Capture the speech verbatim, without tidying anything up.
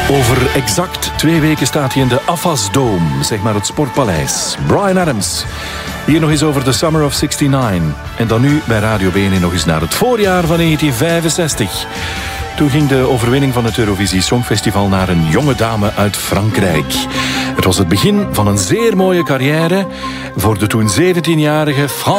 Over exact twee weken staat hij in de Afas Dome, zeg maar het Sportpaleis. Bryan Adams. Hier nog eens over de Summer of zesenzestig. En dan nu bij Radio B N nog eens naar het voorjaar van negentien vijfenzestig. Toen ging de overwinning van het Eurovisie Songfestival naar een jonge dame uit Frankrijk. Het was het begin van een zeer mooie carrière voor de toen zeventienjarige